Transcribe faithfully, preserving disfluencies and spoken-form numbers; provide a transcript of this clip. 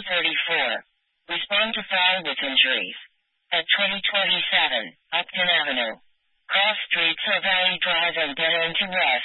thirty-four. Respond to fire with injuries. At twenty twenty-seven, Upton Avenue. Cross streets of Valley Drive and then into West